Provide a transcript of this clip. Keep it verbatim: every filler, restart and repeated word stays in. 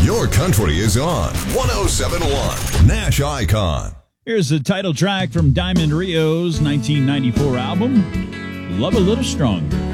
Your country is on one oh seven point one Nash Icon. Here's the title track from Diamond Rio's nineteen ninety-four album, Love a Little Stronger.